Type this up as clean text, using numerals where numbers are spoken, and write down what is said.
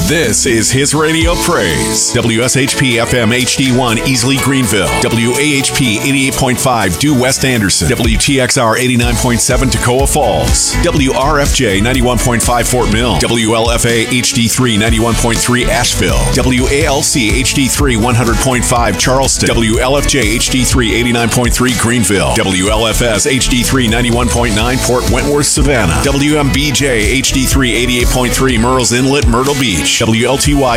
This is His Radio Praise. WSHP FM HD1 Easley Greenville. WAHP 88.5 Due West Anderson. WTXR 89.7 Toccoa Falls. WRFJ 91.5 Fort Mill. WLFA HD3 91.3 Asheville. WALC HD3 100.5 Charleston. WLFJ HD3 89.3 Greenville. WLFS HD3 91.9 Port Wentworth Savannah. WMBJ HD3 88.3 Murrells Inlet Myrtle Beach. WLTY